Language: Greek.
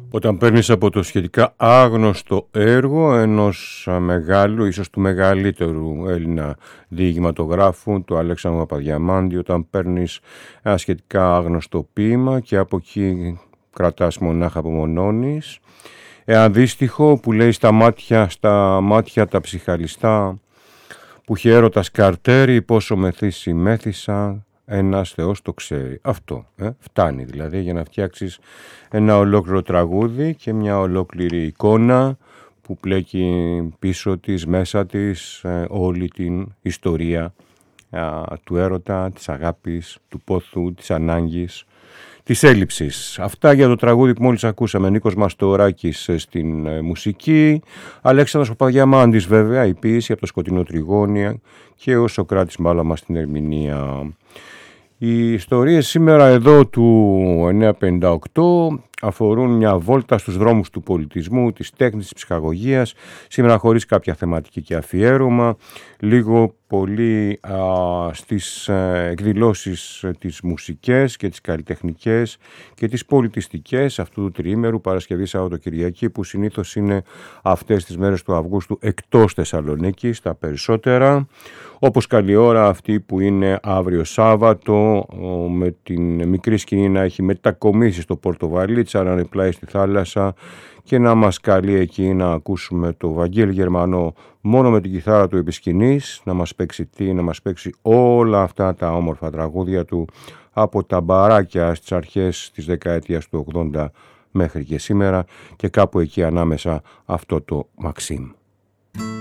Όταν παίρνεις από το σχετικά άγνωστο έργο ενός μεγάλου, ίσως του μεγαλύτερου Έλληνα διηγηματογράφου, του Αλέξανδρου Παπαδιαμάντη, όταν παίρνεις ένα σχετικά άγνωστο ποίημα και από εκεί κρατάς μονάχα, απομονώνεις, αντίστοιχο που λέει στα μάτια τα ψυχαλιστά, που είχε έρωτας καρτέρι, πόσο μεθύσει μέθησα, ένας Θεός το ξέρει. Αυτό φτάνει δηλαδή για να φτιάξεις ένα ολόκληρο τραγούδι και μια ολόκληρη εικόνα που πλέκει πίσω της, μέσα της, όλη την ιστορία του έρωτα, της αγάπης, του πόθου, της ανάγκης, της έλλειψης. Αυτά για το τραγούδι που μόλις ακούσαμε. Νίκος Μαστοράκης στην μουσική, Αλέξανδρος Παπαδιαμάντης βέβαια, η ποίηση από το Σκοτεινό Τριγώνι και ο Σωκράτης Μάλαμα στην ερμηνεία. Οι ιστορίες σήμερα εδώ του 958 αφορούν μια βόλτα στους δρόμους του πολιτισμού, της τέχνης, της ψυχαγωγίας, σήμερα χωρίς κάποια θεματική και αφιέρωμα, λίγο πολύ στις εκδηλώσεις τις μουσικές και τις καλλιτεχνικές και τις πολιτιστικές αυτού του τριήμερου, Παρασκευή, Σαββατοκυριακή, που συνήθως είναι αυτές τις μέρες του Αυγούστου εκτός Θεσσαλονίκης, τα περισσότερα. Όπως καλή ώρα αυτή που είναι αύριο Σάββατο, με την μικρή σκηνή να έχει μετακομίσει στο Πορτοβαλίτσα, να ανεπλάει στη θάλασσα και να μας καλεί εκεί να ακούσουμε το Βαγγέλη Γερμανό μόνο με την κιθάρα του επί σκηνής, να μας παίξει όλα αυτά τα όμορφα τραγούδια του από τα μπαράκια στις αρχές της δεκαετίας του 80 μέχρι και σήμερα, και κάπου εκεί ανάμεσα αυτό το Μαξίμ.